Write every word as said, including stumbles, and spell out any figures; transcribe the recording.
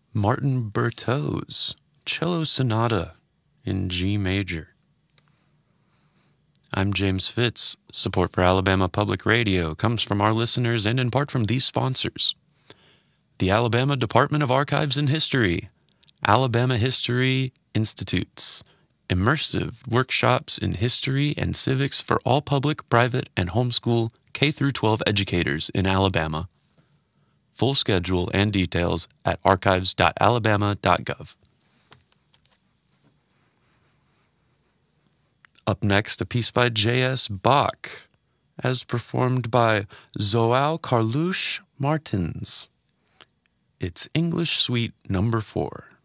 Martin Berteau's Cello Sonata in G major. I'm James Fitz. Support for Alabama Public Radio comes from our listeners and in part from these sponsors. The Alabama Department of Archives and History, Alabama History Institutes, immersive workshops in history and civics for all public, private, and homeschool K through twelve educators in Alabama. Full schedule and details at archives dot alabama dot gov. Up next, a piece by J S. Bach, as performed by Zoao Carluche Martins. It's English Suite Number Four.